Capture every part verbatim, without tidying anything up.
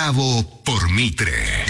Bravo por Mitre.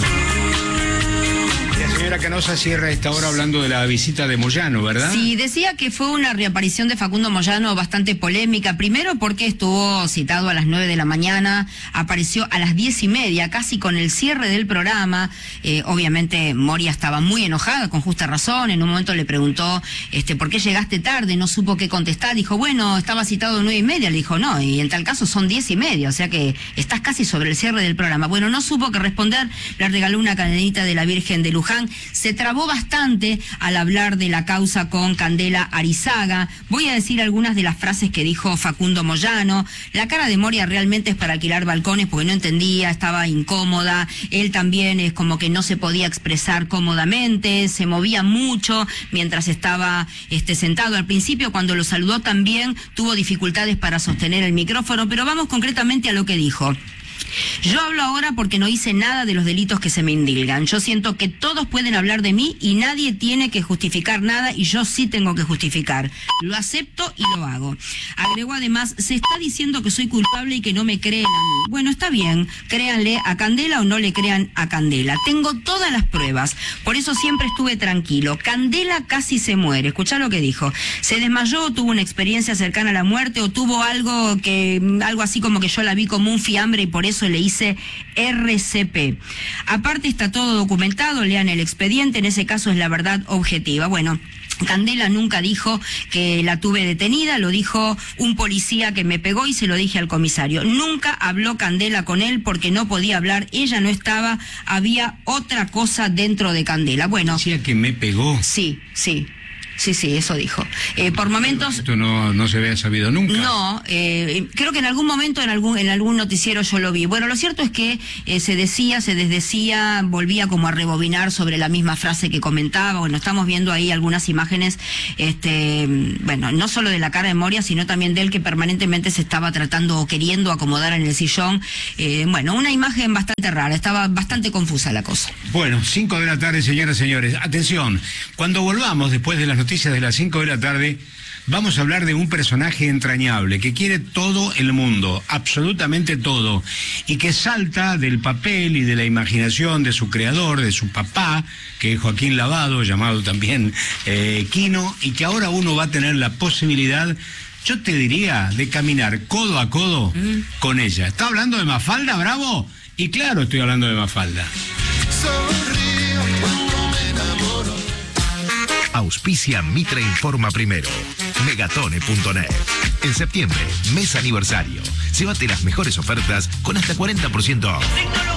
La señora Canosa cierra esta hora hablando de la visita de Moyano, ¿verdad? Sí, decía que fue una reaparición de Facundo Moyano bastante polémica. Primero porque estuvo citado a las nueve de la mañana, apareció a las diez y media, casi con el cierre del programa. Eh, obviamente Moria estaba muy enojada, con justa razón. En un momento le preguntó, este, ¿por qué llegaste tarde? No supo qué contestar. Dijo, bueno, estaba citado a nueve y media. Le dijo, no, y en tal caso son diez y media, o sea que estás casi sobre el cierre del programa. Bueno, no supo qué responder, le regaló una cadenita de la Virgen de Luján. Se trabó bastante al hablar de la causa con Candela Arizaga. Voy a decir algunas de las frases que dijo Facundo Moyano. La cara de Moria realmente es para alquilar balcones porque no entendía, estaba incómoda. Él también es como que no se podía expresar cómodamente, se movía mucho mientras estaba este, sentado. Al principio, cuando lo saludó, también tuvo dificultades para sostener el micrófono, pero vamos concretamente a lo que dijo. Yo hablo ahora porque no hice nada de los delitos que se me indilgan. Yo siento que todos pueden hablar de mí y nadie tiene que justificar nada, y yo sí tengo que justificar. Lo acepto y lo hago. Agregó además, se está diciendo que soy culpable y que no me creen a mí. Bueno, está bien, créanle a Candela o no le crean a Candela. Tengo todas las pruebas, por eso siempre estuve tranquilo. Candela casi se muere. Escuchá lo que dijo. Se desmayó, tuvo una experiencia cercana a la muerte, o tuvo algo que, algo así como que yo la vi como un fiambre y por eso le hice R C P. Aparte está todo documentado, lean el expediente, en ese caso es la verdad objetiva. Bueno, Candela nunca dijo que la tuve detenida, lo dijo un policía que me pegó y se lo dije al comisario. Nunca habló Candela con él porque no podía hablar, ella no estaba, había otra cosa dentro de Candela. Bueno. ¿Decía que me pegó? Sí, sí. Sí, sí, eso dijo. Eh, por momentos... Esto no, no se había sabido nunca. No, eh, creo que en algún momento, en algún en algún noticiero yo lo vi. Bueno, lo cierto es que eh, se decía, se desdecía, volvía como a rebobinar sobre la misma frase que comentaba. Bueno, estamos viendo ahí algunas imágenes, este, bueno, no solo de la cara de Moria, sino también de él, que permanentemente se estaba tratando o queriendo acomodar en el sillón. Eh, bueno, una imagen bastante rara, estaba bastante confusa la cosa. Bueno, cinco de la tarde, señoras y señores. Atención, cuando volvamos después de las noticias de las cinco de la tarde, vamos a hablar de un personaje entrañable que quiere todo el mundo, absolutamente todo, y que salta del papel y de la imaginación de su creador, de su papá, que es Joaquín Lavado, llamado también eh, Quino, y que ahora uno va a tener la posibilidad, yo te diría, de caminar codo a codo mm. con ella. ¿Está hablando de Mafalda, Bravo? Y claro, estoy hablando de Mafalda. Auspicia Mitre Informa Primero. Megatone punto net. En septiembre, mes aniversario. Llévate las mejores ofertas con hasta cuarenta por ciento off.